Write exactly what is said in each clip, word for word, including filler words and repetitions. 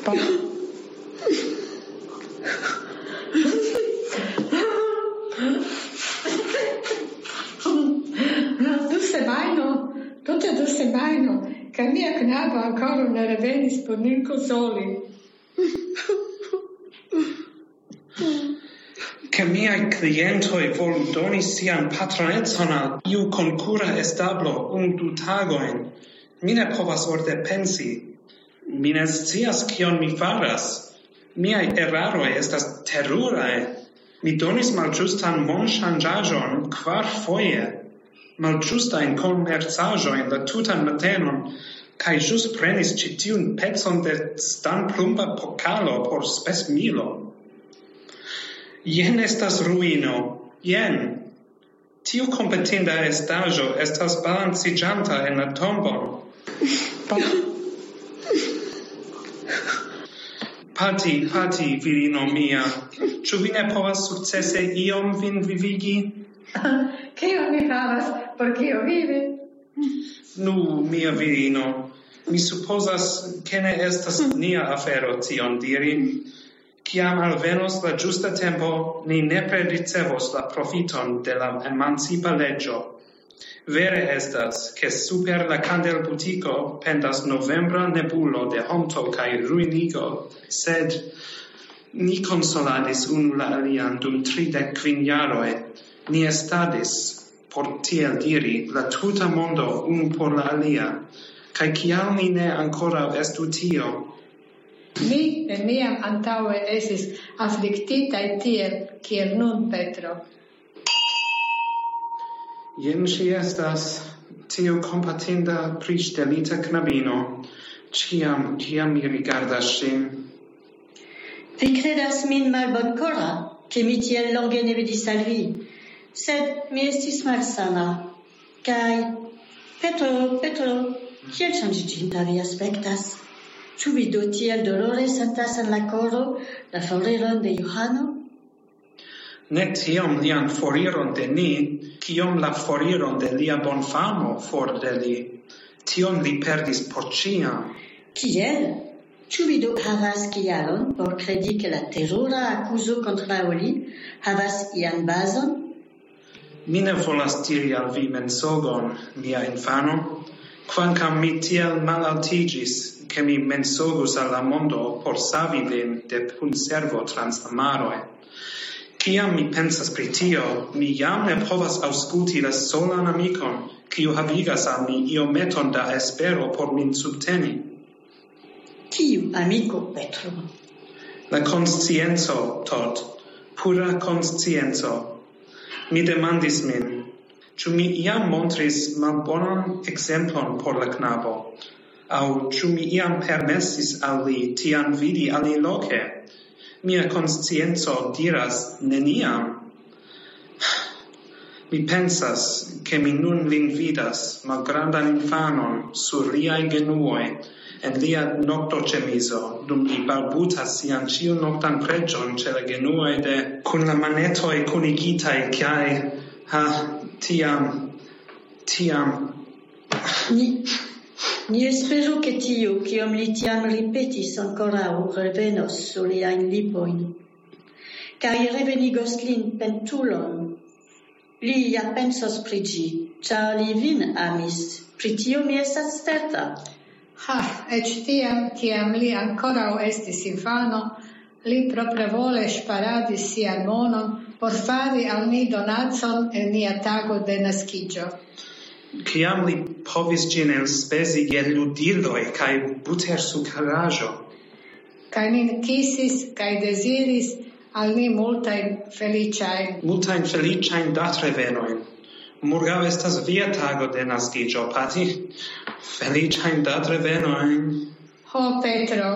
Du semajno, tute du semajno, kaj mia knabo ancora ne revenis por nin konsoli. Che miei clientoi volu doni sian patronetson al iu concura establo un du tagoin. Mi ne povas orde pensi. Mi ne scias kion mi faras. Miai eraroi estas terurae. Mi donis malĝustan monŝanĝaĵon kvar foje. Malĝustajn komercaĵojn la tutan matenon, kaj ĵus prenis ĉi tiun pecon de stanplumba pokalo por spesmilo. Jen estas ruino, jen. Tiu kompetinda estaĵo estas balanciĝanta en la tombon. Pati, pati, virino mia, ĉu vi ne povas sukcese iom vin vivigi? Kio mi havas, por kio vivi? Nu, mia virino, mi supozas ke ne estas nia afero tion diri. Kiam alvenos la ĝusta tempo, ni nepre ricevos la profiton de la emancipa leĝo. Vere estas, ke super la kandelbutiko pendas novembra nebulo de honto kaj ruinigo, sed ni konsoladis unu la alian dum tridek kvin jaroj. Ni estadis, por tiel diri, la tuta mondo unu por la alia, kaj kial ni ne ankoraŭ estu tio? Mi neniam antaŭe estis afliktitaj tiel, kiel nun, Petro. Jen ŝi estas, tiu kompatinda priŝtelita knabino, ĉiam, kiam mi rigardas ŝin. Vi kredas min malbonkora, ke mi tiel longe ne vidis al vi, sed mi estis malsana. Kaj, Petro, Petro, kiel ŝanĝiĝinta vi aspektas? Ĉu vi do tiel dolore sentas en la koro la foriron de Johano? Ne tiom lian foriron de ni, kiom la foriron de lia bonfamo for de li. Tion li perdis por ĉiam. Kiel? Ĉu vi do havas kialon por kredi ke la terura akuzo kontraŭ li havas ian bazon? Mi ne volas diri al vi mensogon, mia infano, kvankam mi tiel malaltiĝis, ke mi mensogus al la mondo por savi lin de punservo trans la maroj. Kiam mi pensas pri tio, mi jam ne povas aŭskulti la solan amikon, kiu havigas al mi iometon da espero por min subteni. Kiu amiko, Petro? La konscienco, tot, pura konscienco. Mi demandis min, ĉu mi iam montris malbonan ekzemplon por la knabo, aŭ ĉu mi iam permesis al li tian vidi aliloke? Mia konscienco diras neniam. Mi pensas, ke mi nun lin vidas, malgrandan infanon, sur liaj genuoj, en lia noktoĉemizo, dum li balbutas sian ĉiunoktan preĝon ĉe la genuoj de kun la manetoj kunigitaj kaj, ha, tiam, tiam. Ni, ni esperu ke tiu, kiom li tiam ripetis ankoraŭ, revenos sur liajn lipojn. Kaj revenigos lin pentulon. Li ja pensos pri ĝi, ĉar li vin amis. Pri tio mi estas certa. Ha, eĉ tiam, kiam li ankoraŭ estis infano, li propravole ŝparadis sian monon por fari al ni donacon en nia tago de naskiĝo. Kiam li povis ĝin elspezi je ludiloj kaj butersukaraĵo. Kaj nin kisis kaj deziris al ni multajn feliĉajn. Multajn feliĉajn datrevenojn. Morgaŭ estas via tago de naskiĝo, Pati. Feliĉajn datrevenojn. Ho, Petro.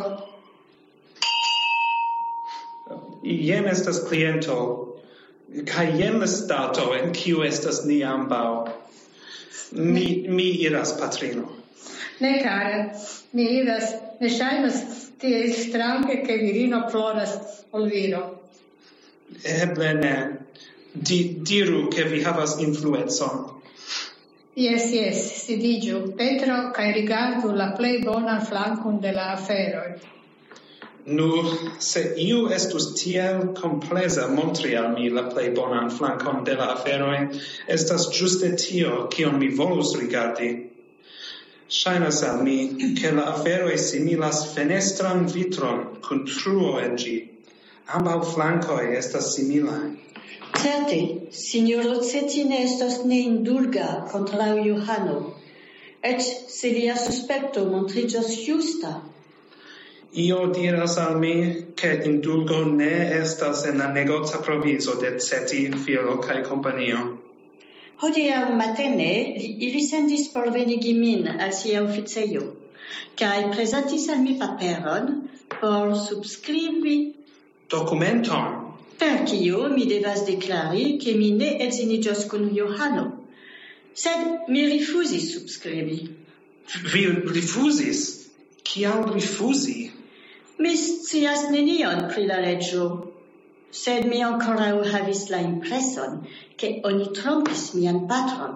Jen estas kliento, kaj jen la stato en kiu estas ni ambaŭ. Mi, mi iras, patrino. Ne, cara, mi iras, ne ŝajnas tiel strange, ke virino ploras ol viro. Eble ne. Di, diru, ke vi havas influencon. Jes, jes, sidiĝu, Petro, kaj rigardu la plej bonan flankon de la aferoj. Nu, se iu estus tiel complesa montri al mi la plei bonan flancon de la aferoi, estas giuste tio, kion mi volus rigardi. Shainas al mi, che la aferoi similas fenestran vitron cun truo en gi. Ambau flancoi estas similai. Certe, signoro Cetine estos neindulga contra Johano, et se lia suspecto montrigios justa. Io diras al mi che indulgo ne estas en la negoza proviso de Ceti, filo cae companio. Hodiaŭ matene ili sendis por venigi min al sia oficejo, kaj prezentis al mi paperon por subskribi Dokumenton? Per kio mi devas deklari ke mi ne edziniĝos kun Johano, sed mi rifuzis subskribi. Vi rifuzis? Kial rifuzi? Mi scias nenion pri la leĝo, sed mi ankoraŭ havis la impreson ke oni trompis mian patron.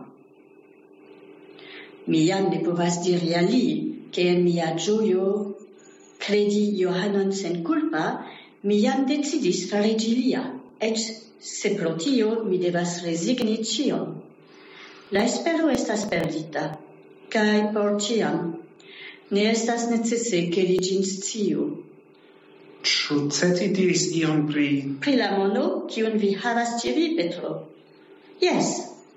Mi jam ne povas diri al li, ke en mia ĝojo kredi Johanon senkulpa, mi jam decidis fariĝi lia, eĉ se pro tio mi devas rezigni ĉion. La espero estas perdita, kaj por ĉiam ne estas necese ke li ĝin sciu. Ĉu Ceti diris ion pri... Pri la mono, kiun vi havas ĉe vi, Petro? Jes.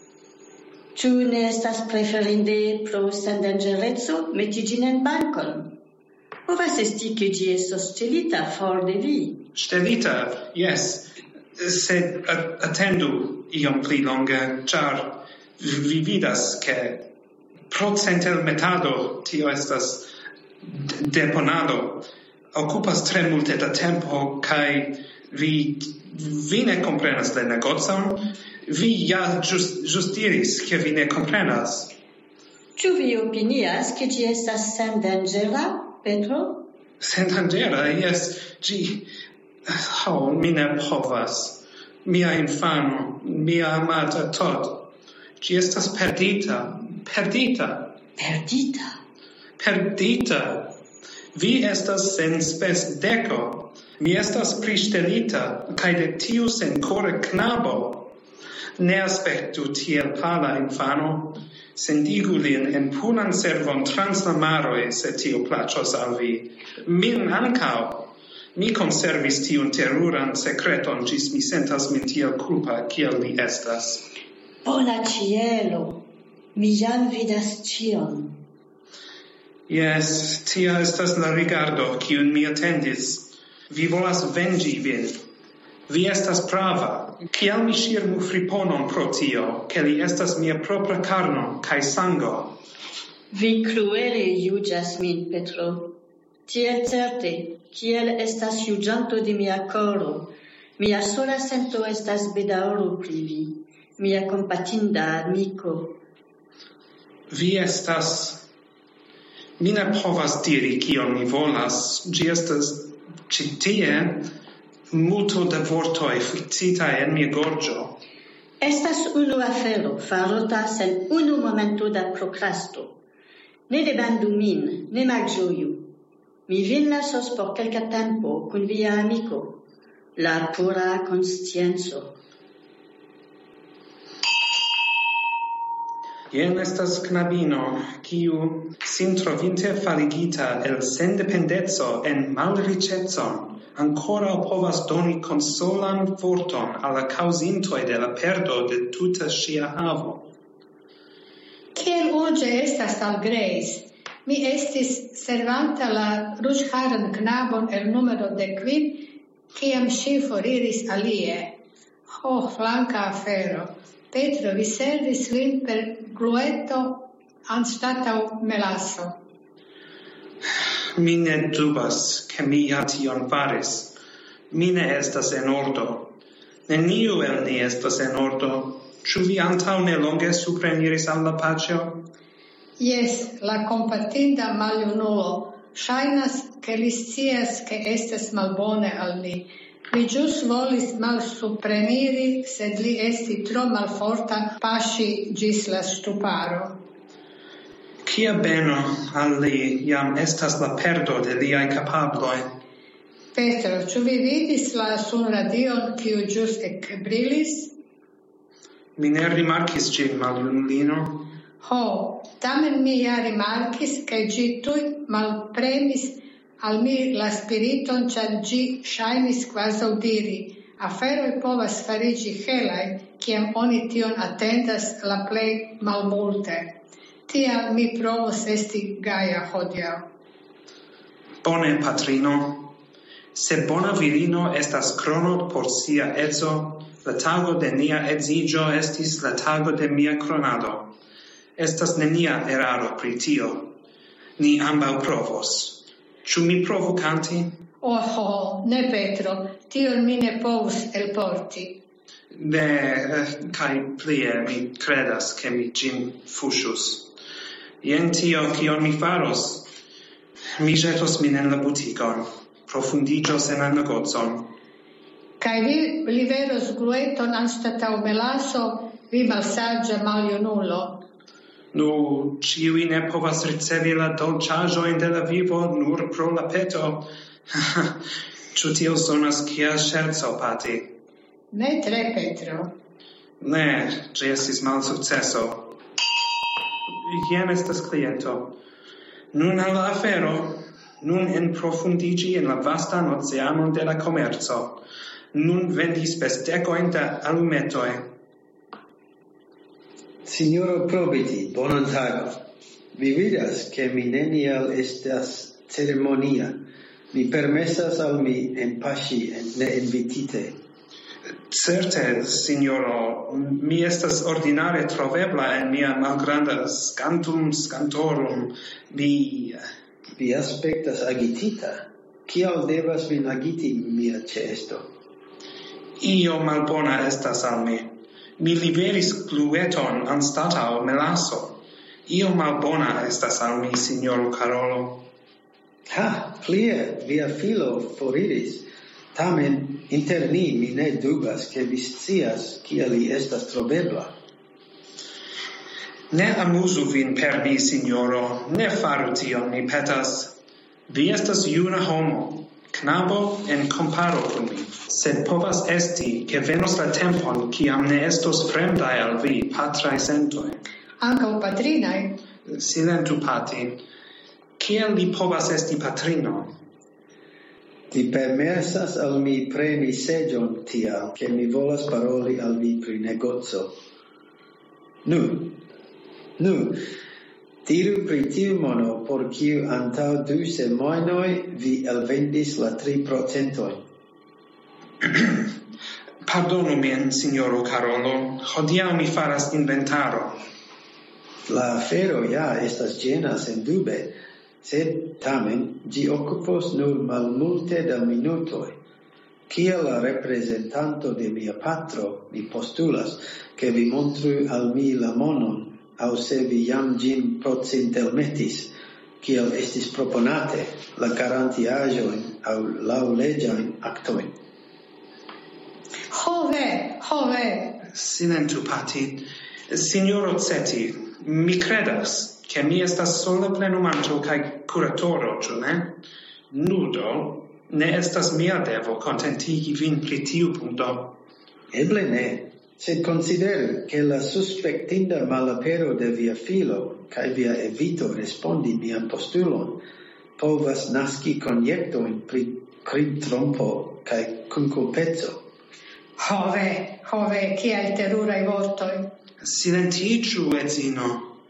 Ĉu ne estas preferinde pro sendanĝereco meti ĝin en bankon? Povas esti ke ĝi estos ŝtelita for de vi. Ŝtelita, jes. Sed atendu iom pli longe, ĉar vi vidas ke pro centelmetado tio estas deponado. Occupas tre multe da tempo, kai vi, vi ne comprenas la negozon, vi ja just, just diris che vi ne comprenas. Ĉu vi opinias ke ĝi estas sendangera, Petro? Sendangera, jes, ĝi... Oh, mi ne povas. Mia infano, mia amata Todd, ĝi estas perdita, perdita. Perdita? Perdita. Vi estas sen spes deco, mi estas pristelita, cae de tiu sencore knabo. Ne aspectu tiel pala infano, sendigu lin en punan servon trans la maroi, se tio placos al vi. Min ancao, mi conservis tiun teruran secreton, gis mi sentas min tiel culpa, kiel li estas. Bona cielo, mi jam vidas cion. Yes, tia estas la rigardo, kiun mi attendis. Vi volas vengi vin. Vi estas prava. Kial mi ŝirmu friponon pro tio, ke li estas mia propra karno kaj sango? Vi cruele juĝas min, Petro. Tiel certe, kiel estas juĝanto de mia koro, mia sola sento estas bedaŭro pri vi, mia kompatinda amiko. Vi estas... Mi ne povas diri kion mi volas, ĝi estas ĉi tie multo da vortoj fiksitaj en mia gorĝo. Estas unu afero farota sen unu momento da prokrasto. Ne demandu min, ne malĝoju. Mi vin lasos por kelka tempo kun via amiko, la pura konscienco. Jen estas knabino, kiu, sin trovinte faligita el sendependeco en malricecon, ancora povas doni consolan vorton alla causintoi de la perdo de tuta sia havo. Kiel urge estas al Grace, mi estis servanta la ruĝharan knabon el numero de kvin, kiam ŝi foriris alie. Ho, oh, flanka afero. Petro, vi servis lin per glueto anstataŭ melaso. Mi ne dubas, ke mi ja tion faris. Mi ne estas en ordo. Neniu el ni estas en ordo. Ĉu vi antaŭ ne longe supreniris al la paĉjo? Jes, la kompatinda maljunulo. Ŝajnas, ke li scias, ke estas malbone al li. Li ĵus volis malsupreniri, sed li esti tro malforta paŝi ĝis la ŝtuparo. Kia beno al li jam estas la perdo de liaj kapabloj. Petro, ĉu vi vidis la sunradion, kiu ĵus ekbrilis? Mi ne rimarkis ĝin, maljunulino. Ho, tamen mi ja rimarkis, kaj ĝi tuj malpremis al mi la spiriton, ĉar ĝi ŝajnis kvazaŭ diri: aferoj povas fariĝi helaj, kiam oni tion atendas la plej malmulte. Tial mi provos esti gaja hodiaŭ. Bone, patrino. Se bona virino estas krono por sia edzo, la tago de nia edziĝo estis la tago de mia kronado. Estas nenia eraro pri tio. Ni ambaŭ provos. Ĉu mi provu kanti? Oho, ne Petro, tion mi ne povus elporti. Ne, eh, kaj plie mi kredas, ke mi ĝin fuŝus. Jen tio, kion mi faros. Mi ĵetos min en la butikon, profundiĝos en la negocon. Kaj vi liveros grueton anstataŭ melaso, vi malsaĝa maljunulo. Nu, ĉiuj ne povas ricevi la dolĉaĵojn de la vivo nur pro la peto. Ĉu tio sonas kiel ŝerco, pati? Ne tre, Petro. Ne, ĝi estis malsukceso. Jen estas kliento. Nun al la afero, nun enprofundiĝi en la vastan oceanon de la komerco. Nun vendis spesdekojn da alumetoj. Signoro Probiti, bonan tagon. Vi vidas, ke mi neniel estas ceremonia. Mi permesas al mi enpaŝi neinvitite. Certe, signoro, mi estas ordinare trovebla en mia malgranda scantum scantorum. Mi... Vi aspektas agitita. Kial devas min agiti mia ĉeesto? Io malbona estas al mi. Mi liveris glueton anstataŭ melaso. Io malbona estas al mi, signoro Karolo. Ha, plie, via filo foriris. Tamen, inter ni mi ne dubas, ke vi scias kiel li estas trovebla. Ne amuzu vin per mi, signoro. Ne faru tion, mi petas. Vi estas juna homo, knabo en comparo kun mi. Sed povas esti, ke venos la tempon, kiam ne estos fremdaj al vi patraj sentoj. Ankaŭ patrinaj. Silentu, pati. Kiel li povas esti patrino? Vi permesas al mi preni seĝon tial, ke mi volas paroli al vi pri negoco. Nu, nu, diru pri tiu mono, por kiu antaŭ du semajnoj vi elvendis la tri procentojn. Pardonu min, signoro Karolo. Hodiaŭ mi faras inventaro. La afero ja estas ĝena sendube, sed tamen ĝi okupos nur malmulte da minutoj. Kiel la reprezentanto de mia patro, mi postulas, ke vi montru al mi la monon, aŭ se vi jam ĝin procentelmetis, kiel estis proponate, la garantiaĵojn aŭ laŭleĝajn aktojn. Ho ve, ho ve. Silentu, pati. Signoro Ceti, mi credas, che mi estas sola plenumanto kaj kuratoro, ĉu ne? Nudo, ne estas mia devo kontentigi vin pri tiu punkto. Eble ne, sed konsideru, ke la suspektinda malapero de via filo kaj via evito respondi mian postulon povas naski konjektojn pri krimtrompo kaj kunkulpeco. Ho ve, ho ve, kiaj teruraj vortoj. Silentiĝu, edzino.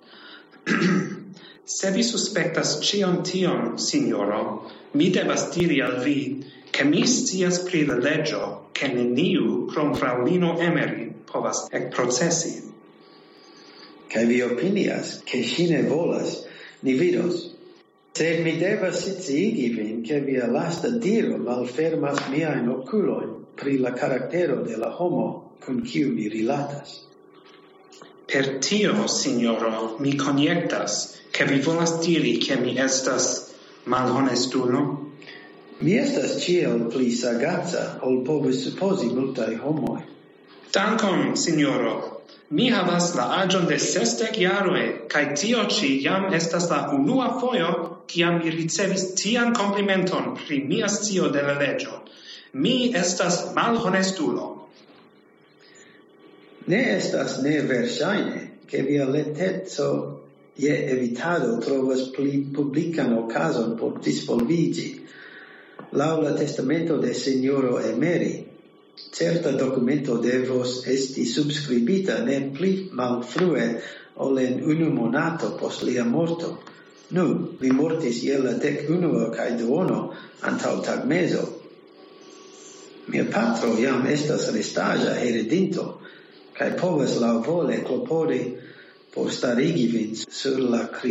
Se vi suspektas ĉion tion, signoro, mi devas diri al vi, ke mi scias pri la leĝo, ke neniu krom fraŭlino Emery povas ekprocesi. Kaj vi opinias, ke ŝi ne volas, ni vidos. Sed mi devas sciigi vin, ke via lasta diro malfermas miajn okulojn pri la karaktero de la homo kun kiu mi rilatas. Per tio, signoro, mi konjektas, ke vi volas diri ke mi estas malhonestulo? Mi estas ĉiel pli sagaca, ol povus supozi multaj homoj. Dankon, signoro. Mi havas la aĝon de sesdek jaroj, kaj tio ĉi jam estas la unua fojo, kiam mi ricevis tian komplimenton pri mia scio de la leĝo. Mi estas malhonestulo. Ne estas neverŝajne, ke via lenteco je evitado trovas pli publikan okazon por disvolviĝi. Laŭ la testamento de Sinjoro Emery, certa documento devos esti subscribita ne pli malfrue ol en unu monato post lia morto. Nu, li mortis je la dek unua kaj duono antaŭ tagmezo. Mia patro jam estas restaĵa heredinto kaj povas laŭvole klopodi por starigi vin sur la